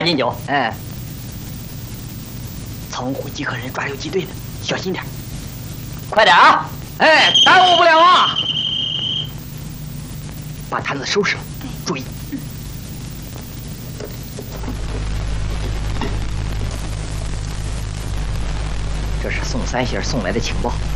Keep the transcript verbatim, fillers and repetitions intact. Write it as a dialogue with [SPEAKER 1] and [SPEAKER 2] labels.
[SPEAKER 1] 斤酒。
[SPEAKER 2] 哎，
[SPEAKER 1] 仓库几个人抓游击队的，小心点。
[SPEAKER 2] 快点啊！哎，耽误不了啊！
[SPEAKER 1] 把摊子收拾了，注意。
[SPEAKER 2] 这是宋三爷送来的情报。